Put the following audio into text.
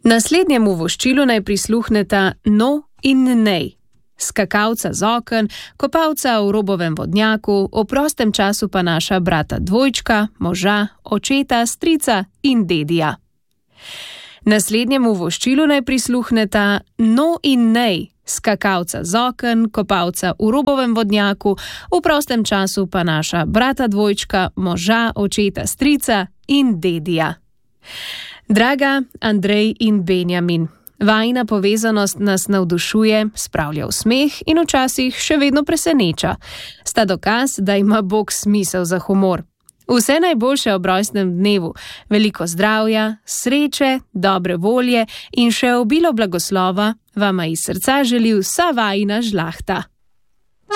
Naslednjemu voščilu naj prisluhneta No in Nej. Skakalca z oken, kopalca v robovem vodnjaku, v prostem času pa naša brata dvojčka, moža, očeta, strica in dedija. Naslednjemu voščilu naj prisluhneta No in Nej. Skakalca z oken, kopalca v robovem vodnjaku, v prostem času pa naša brata dvojčka, moža, očeta, strica in dedija. Draga Andrej in Benjamin, vajina povezanost nas navdušuje, spravlja v smeh in včasih še vedno preseneča. Sta dokaz, da ima Bog smisel za humor. Vse najboljše ob rojstnem dnevu, veliko zdravja, sreče, dobre volje in še obilo blagoslova vama iz srca želi vsa vajina žlahta.